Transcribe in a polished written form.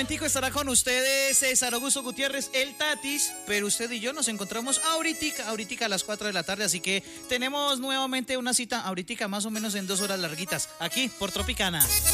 momentico estará con ustedes César Augusto Gutiérrez, el Tatis, pero usted y yo nos encontramos ahorita a las 4 de la tarde, así que tenemos nuevamente una cita ahorita más o menos en 2 horas larguitas, aquí por Tropicana.